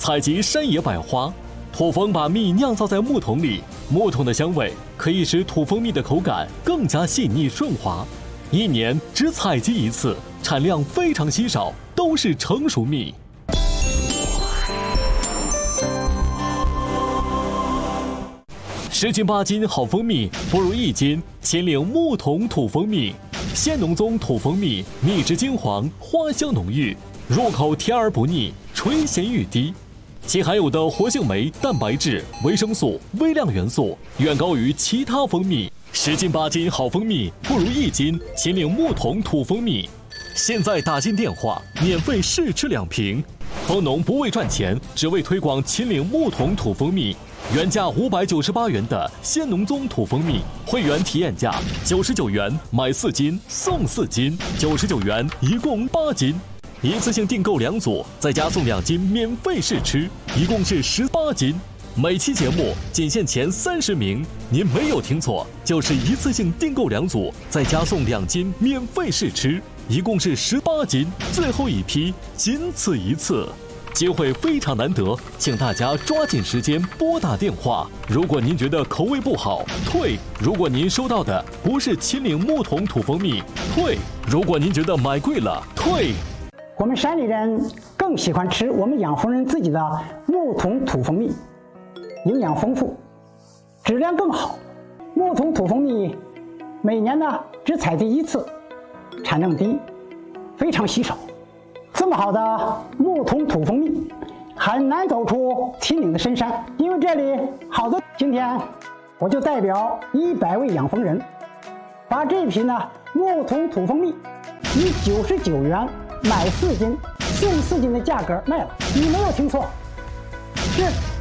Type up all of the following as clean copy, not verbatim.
采集山野百花。土蜂把蜜酿造在木桶里，木桶的香味可以使土蜂蜜的口感更加细腻顺滑。一年只采集一次，产量非常稀少，都是成熟蜜。10斤8斤好蜂蜜不如1斤秦岭木桶土蜂蜜。鲜浓棕土蜂蜜，蜜质金黄，花香浓郁，入口甜而不腻，垂涎欲滴。其含有的活性酶、蛋白质、维生素、微量元素远高于其他蜂蜜。10斤8斤好蜂蜜不如1斤秦岭木桶土蜂蜜。现在打进电话，免费试吃2瓶。蜂农不为赚钱，只为推广秦岭木桶土蜂蜜。原价598元的鲜浓棕土蜂蜜，会员体验价99元，买4斤送4斤，99元一共8斤。一次性订购2组，再加送2斤免费试吃，一共是18斤。每期节目仅限前30名，您没有听错，就是一次性订购2组，再加送2斤免费试吃，一共是18斤。最后一批，仅此一次。机会非常难得，请大家抓紧时间拨打电话。如果您觉得口味不好，退；如果您收到的不是秦岭木桶土蜂蜜，退；如果您觉得买贵了，退。 我们山里人更喜欢吃我们养蜂人自己的木桶土蜂蜜，营养丰富，质量更好。木桶土蜂蜜每年呢只采集1次，产量低，非常稀少。这么好的木桶土蜂蜜很难走出秦岭的深山，因为这里好多。今天我就代表100位养蜂人，把这批呢木桶土蜂蜜以99元买4斤送4斤的价格卖了。你没有听错，是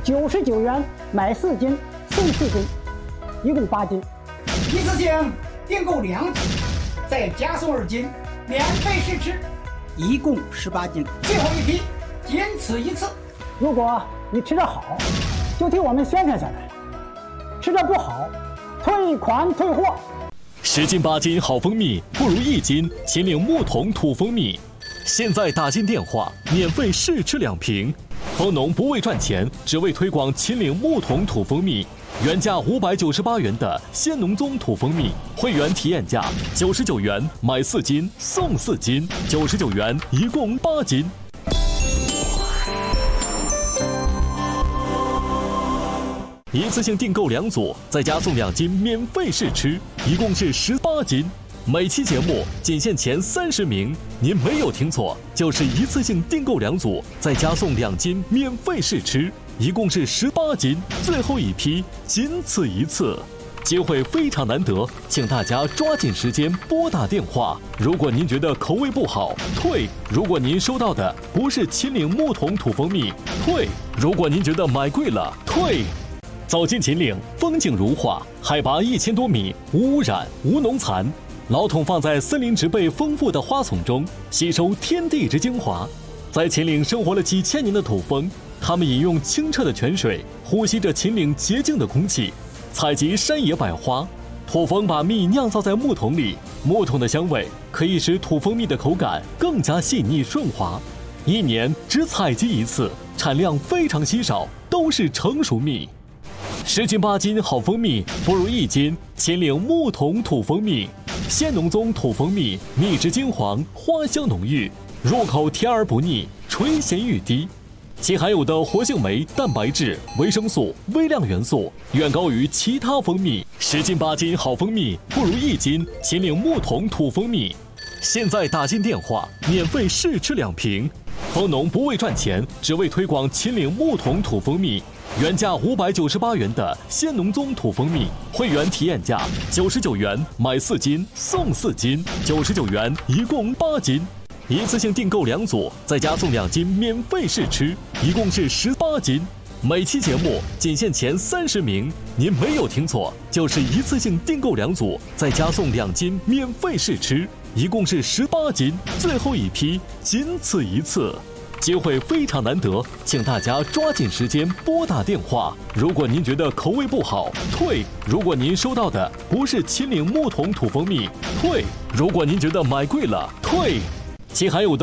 99元买4斤送4斤，一共8斤。一次性订购2组，再加送2斤免费试吃，一共18斤，最后一批，仅此一次。如果你吃得好，就替我们宣传下来；吃得不好，退款退货。 10斤8斤好蜂蜜不如1斤秦岭木桶土蜂蜜。现在打进电话，免费试吃2瓶。蜂农不为赚钱，只为推广秦岭木桶土蜂蜜。原价598元的鲜浓棕土蜂蜜，会员体验价99元，买4斤送4斤，99元一共8斤。一次性订购2组，再加送2斤免费试吃，一共是18斤。每期节目仅限前30名，您没有听错，就是一次性订购2组，再加送2斤免费试吃，一共是18斤。最后一批，仅此一次。机会非常难得，请大家抓紧时间拨打电话。如果您觉得口味不好，退；如果您收到的不是秦岭木桶土蜂蜜，退；如果您觉得买贵了，退。走进秦岭，风景如画，海拔1000多米，无污染，无农残。老桶放在森林植被丰富的花丛中，吸收天地之精华。在秦岭生活了几千年的土蜂，它们饮用清澈的泉水，呼吸着秦岭洁净的空气，采集山野百花。土蜂把蜜酿造在木桶里，木桶的香味可以使土蜂蜜的口感更加细腻顺滑。一年只采集一次，产量非常稀少，都是成熟蜜。10斤8斤好蜂蜜不如1斤秦岭木桶土蜂蜜。鲜浓棕土蜂蜜，蜜质金黄，花香浓郁，入口甜而不腻，垂涎欲滴。其含有的活性酶、蛋白质、维生素、微量元素远高于其他蜂蜜。10斤8斤好蜂蜜不如1斤秦岭木桶土蜂蜜。现在打进电话，免费试吃2瓶。蜂农不为赚钱，只为推广秦岭木桶土蜂蜜。原价598元的鲜浓棕土蜂蜜，会员体验价99元，买4斤送4斤，99元一共8斤。一次性订购2组，再加送2斤免费试吃，一共是18斤。每期节目仅限前30名，您没有听错，就是一次性订购2组，再加送2斤免费试吃，一共是18斤。最后一批，仅此一次。机会非常难得，请大家抓紧时间拨打电话。如果您觉得口味不好，退；如果您收到的不是秦岭木桶土蜂蜜，退；如果您觉得买贵了，退。其含有的